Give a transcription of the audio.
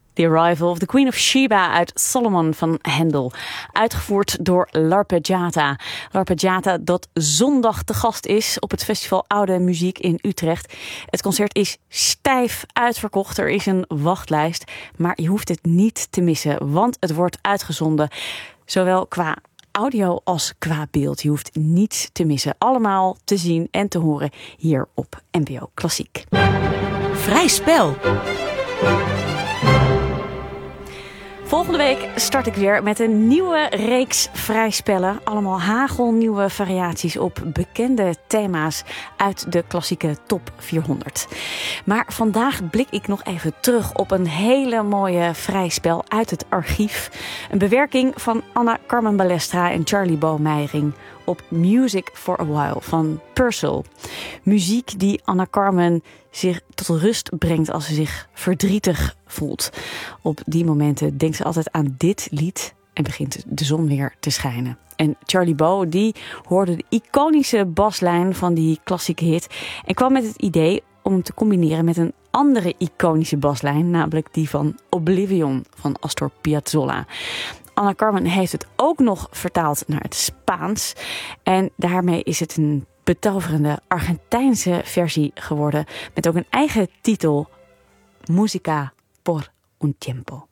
The Arrival of the Queen of Sheba uit Solomon van Handel. Uitgevoerd door L'Arpeggiata. L'Arpeggiata dat zondag te gast is op het festival Oude Muziek in Utrecht. Het concert is stijf uitverkocht. Er is een wachtlijst. Maar je hoeft het niet te missen, want het wordt uitgezonden. Zowel qua audio als qua beeld. Je hoeft niets te missen. Allemaal te zien en te horen hier op NPO Klassiek. Vrij spel. Volgende week start ik weer met een nieuwe reeks vrijspellen. Allemaal hagelnieuwe variaties op bekende thema's uit de klassieke top 400. Maar vandaag blik ik nog even terug op een hele mooie vrijspel uit het archief. Een bewerking van Anna Carmen Balestra en Charlie Baumeiring op Music for a While van Purcell. Muziek die Anna Carmen zich tot rust brengt als ze zich verdrietig voelt. Op die momenten denkt ze altijd aan dit lied en begint de zon weer te schijnen. En Charlie Bo, die hoorde de iconische baslijn van die klassieke hit en kwam met het idee om hem te combineren met een andere iconische baslijn, namelijk die van Oblivion van Astor Piazzolla. Anna Carmen heeft het ook nog vertaald naar het Spaans. En daarmee is het een betoverende Argentijnse versie geworden. Met ook een eigen titel. Música por un tiempo.